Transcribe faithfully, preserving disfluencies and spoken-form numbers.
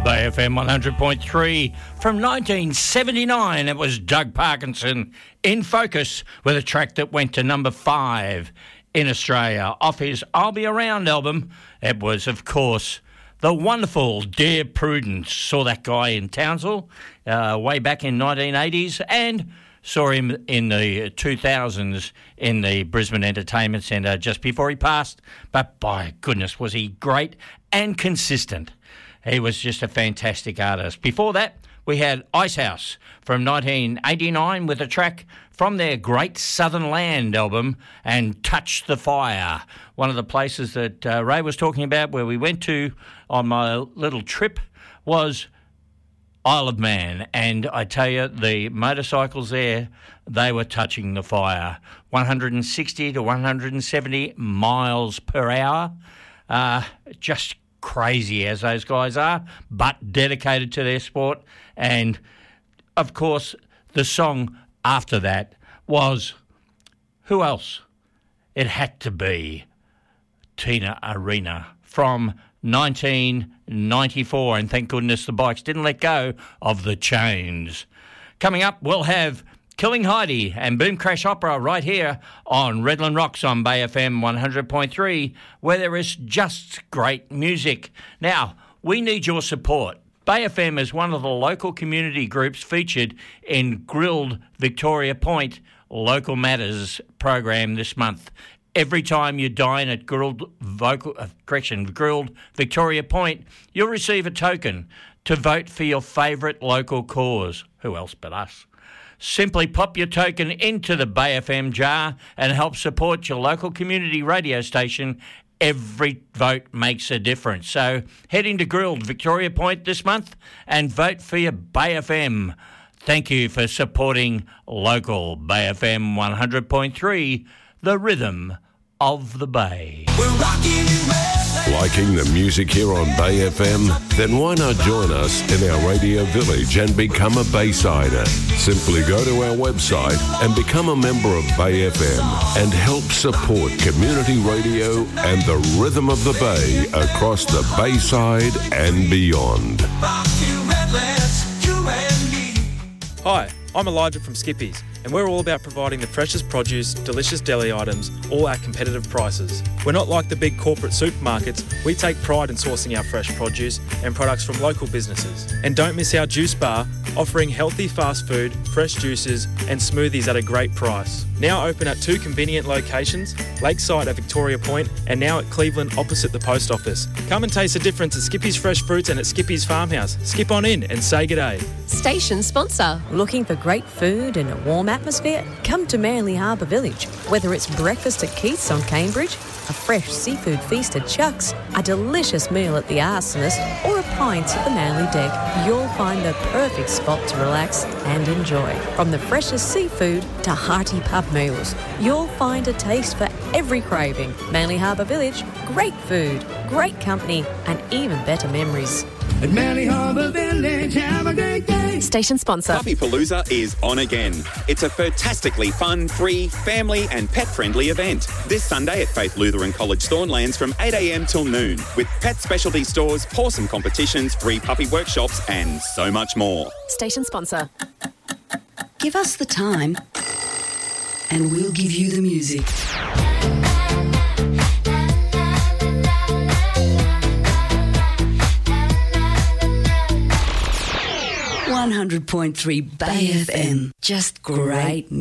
Bay F M one hundred point three. From nineteen seventy-nine, it was Doug Parkinson in Focus with a track that went to number five in Australia off his I'll Be Around album. It was, of course, the wonderful Dear Prudence. Saw that guy in Townsville uh, way back in nineteen eighties and saw him in the two thousands in the Brisbane Entertainment Centre just before he passed. But by goodness, was he great and consistent. He was just a fantastic artist. Before that, we had Icehouse from nineteen eighty-nine with a track from their Great Southern Land album and Touch the Fire. One of the places that uh, Ray was talking about where we went to on my little trip was Isle of Man. And I tell you, the motorcycles there, they were touching the fire. one hundred sixty to one hundred seventy miles per hour. Uh, just crazy as those guys are, but dedicated to their sport. And, of course, the song after that was, who else? It had to be Tina Arena from nineteen ninety-four, and thank goodness the bikes didn't let go of the chains. Coming up, we'll have Killing Heidi and Boom Crash Opera right here on Redland Rocks on Bay F M one hundred point three, where there is just great music. Now, we need your support. Bay F M is one of the local community groups featured in Grilled Victoria Point Local Matters program this month. Every time you dine at Grilled, Vocal, uh, correction, Grilled Victoria Point, you'll receive a token to vote for your favourite local cause. Who else but us? Simply pop your token into the Bay F M jar and help support your local community radio station. Every vote makes a difference. So head into Grilled Victoria Point this month and vote for your Bay F M. Thank you for supporting local Bay F M one hundred point three, the rhythm of the Bay. We're rocking Liking the music here on Bay F M? Then why not join us in our radio village and become a Baysider? Simply go to our website and become a member of Bay F M and help support community radio and the rhythm of the Bay across the Bayside and beyond. Hi, I'm Elijah from Skippy's, and we're all about providing the freshest produce, delicious deli items, all at competitive prices. We're not like the big corporate supermarkets. We take pride in sourcing our fresh produce and products from local businesses. And don't miss our juice bar, offering healthy fast food, fresh juices and smoothies at a great price. Now open at two convenient locations, Lakeside at Victoria Point and now at Cleveland opposite the post office. Come and taste the difference at Skippy's Fresh Fruits and at Skippy's Farmhouse. Skip on in and say g'day. Station sponsor. Looking for great food and a warm atmosphere? Come to Manly Harbour Village. Whether it's breakfast at Keith's on Cambridge, a fresh seafood feast at Chuck's, a delicious meal at the Arsonist, or a pint at the Manly Deck, you'll find the perfect spot to relax and enjoy. From the freshest seafood to hearty pub meals, you'll find a taste for every craving. Manly Harbour Village, great food, great company, and even better memories. At Manly Harbour Village, have a great day. Station sponsor. Puppypalooza is on again. It's a fantastically fun, free, family and pet-friendly event. This Sunday at Faith Lutheran College Thornlands from eight a.m. till noon with pet specialty stores, awesome competitions, free puppy workshops and so much more. Station sponsor. Give us the time and we'll give you the music. one hundred point three Bay F M. Just great